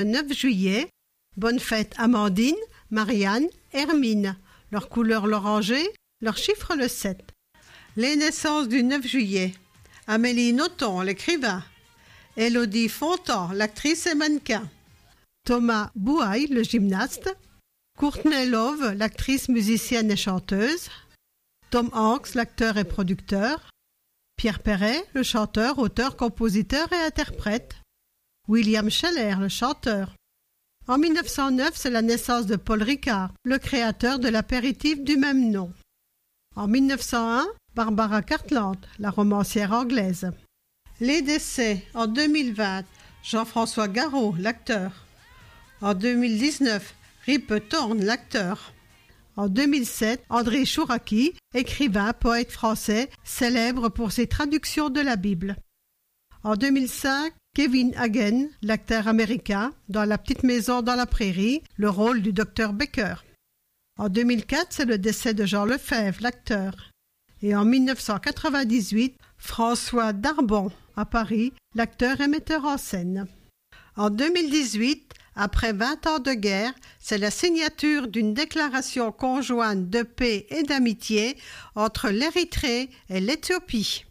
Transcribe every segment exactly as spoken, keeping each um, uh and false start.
Le neuf juillet, bonne fête Amandine, Marianne, Hermine. Leur couleur l'oranger, leur chiffre le sept. Les naissances du neuf juillet. Amélie Nothomb, l'écrivain. Élodie Fontan, l'actrice et mannequin. Thomas Bouaille, le gymnaste. Courtney Love, l'actrice, musicienne et chanteuse. Tom Hanks, l'acteur et producteur. Pierre Perret, le chanteur, auteur, compositeur et interprète. William Scheller, le chanteur. En mille neuf cent neuf, c'est la naissance de Paul Ricard, le créateur de l'apéritif du même nom. En mille neuf cent un, Barbara Cartland, la romancière anglaise. Les décès en deux mille vingt, Jean-François Garot, l'acteur. En deux mille dix-neuf, Rip Torn, l'acteur. En deux mille sept, André Chouraki, écrivain, poète français, célèbre pour ses traductions de la Bible. En deux mille cinq, Kevin Hagen, l'acteur américain, dans La petite maison dans la prairie, le rôle du docteur Baker. En deux mille quatre, c'est le décès de Jean Lefebvre, l'acteur. Et en mille neuf cent quatre-vingt-dix-huit, François Darbon, à Paris, l'acteur et metteur en scène. En deux mille dix-huit, après vingt ans de guerre, c'est la signature d'une déclaration conjointe de paix et d'amitié entre l'Érythrée et l'Éthiopie.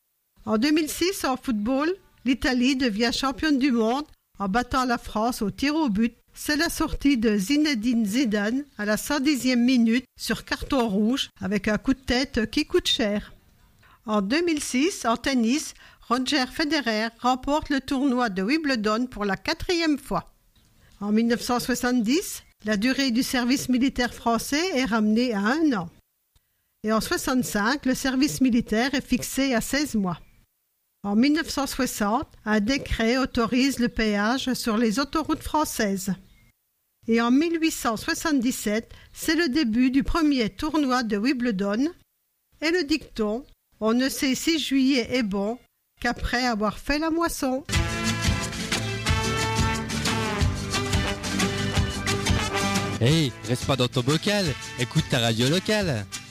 En deux mille six, en football, l'Italie devient championne du monde en battant la France au tir au but. C'est la sortie de Zinedine Zidane à la cent dixième minute sur carton rouge avec un coup de tête qui coûte cher. En deux mille six, en tennis, Roger Federer remporte le tournoi de Wimbledon pour la quatrième fois. En mille neuf cent soixante-dix, la durée du service militaire français est ramenée à un an. Et en soixante-cinq, le service militaire est fixé à seize mois. En mille neuf cent soixante, un décret autorise le péage sur les autoroutes françaises. Et en mille huit cent soixante-dix-sept, c'est le début du premier tournoi de Wimbledon. Et le dicton « On ne sait si juillet est bon qu'après avoir fait la moisson ». Hey, reste pas dans ton bocal, écoute ta radio locale.